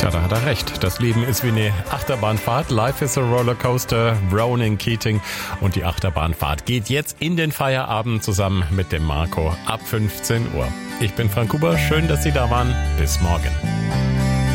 Tja, da hat er recht. Das Leben ist wie eine Achterbahnfahrt. Life is a Rollercoaster. Ronan Keating. Und die Achterbahnfahrt geht jetzt in den Feierabend zusammen mit dem Marco ab 15 Uhr. Ich bin Frank Huber. Schön, dass Sie da waren. Bis morgen.